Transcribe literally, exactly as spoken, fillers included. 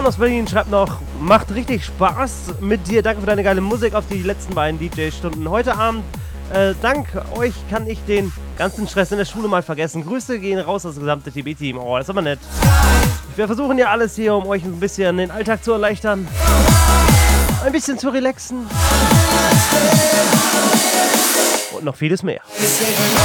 aus Berlin schreibt noch, macht richtig Spaß mit dir. Danke für deine geile Musik auf die letzten beiden D J-Stunden. Heute Abend, äh, dank euch kann ich den ganzen Stress in der Schule mal vergessen. Grüße gehen raus aus das gesamte T B-Team. Oh, das ist aber nett. Wir versuchen ja alles hier, um euch ein bisschen den Alltag zu erleichtern. Ein bisschen zu relaxen. Und noch vieles mehr.